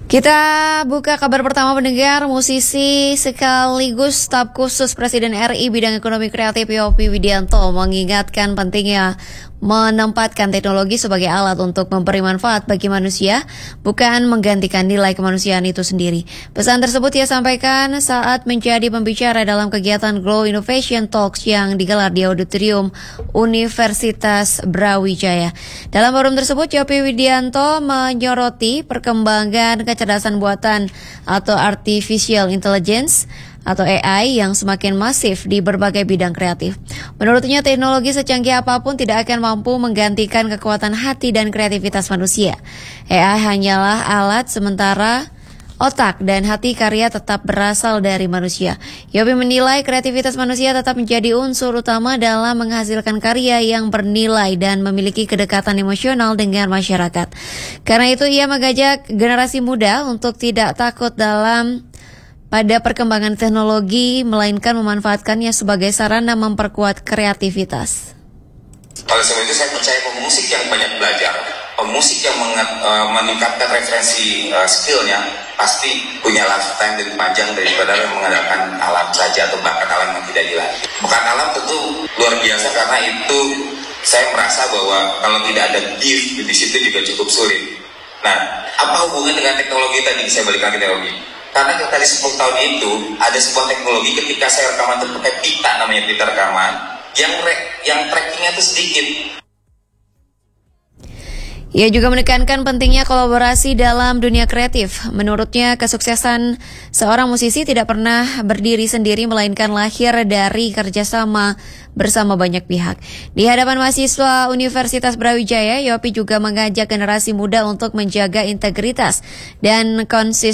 Kita buka kabar pertama pendengar. Musisi sekaligus staf khusus Presiden RI bidang ekonomi kreatif Yovie Widianto mengingatkan pentingnya menempatkan teknologi sebagai alat untuk memberi manfaat bagi manusia, bukan menggantikan nilai kemanusiaan itu sendiri. Pesan tersebut ia sampaikan saat menjadi pembicara dalam kegiatan Glow Innovation Talks yang digelar di Auditorium Universitas Brawijaya. Dalam forum tersebut, Yovie Widianto menyoroti perkembangan kecerdasan buatan atau artificial intelligence atau AI yang semakin masif di berbagai bidang kreatif. Menurutnya, teknologi secanggih apapun tidak akan mampu menggantikan kekuatan hati dan kreativitas manusia. AI hanyalah alat, sementara otak dan hati karya tetap berasal dari manusia. Yovie menilai kreativitas manusia tetap menjadi unsur utama dalam menghasilkan karya yang bernilai dan memiliki kedekatan emosional dengan masyarakat. Karena itu, ia mengajak generasi muda untuk tidak takut pada perkembangan teknologi, melainkan memanfaatkannya sebagai sarana memperkuat kreativitas. Oleh sebab itu saya percaya pemusik yang banyak belajar, pemusik yang meningkatkan referensi skillnya, pasti punya lifetime lebih panjang daripada yang mengandalkan alam saja atau bahkan alam yang tidak dilatih. Bukan alam tentu luar biasa, karena itu saya merasa bahwa kalau tidak ada gift di situ juga cukup sulit. Nah, apa hubungan dengan teknologi tadi? Saya balik lagi teknologi. Karena tadi 10 tahun itu ada sebuah teknologi ketika saya rekaman itu pakai pita, namanya pita rekaman, yang trackingnya itu sedikit. Ia juga menekankan pentingnya kolaborasi dalam dunia kreatif. Menurutnya, kesuksesan seorang musisi tidak pernah berdiri sendiri, melainkan lahir dari kerjasama bersama banyak pihak. Di hadapan mahasiswa Universitas Brawijaya, Yovie juga mengajak generasi muda untuk menjaga integritas dan konsistensi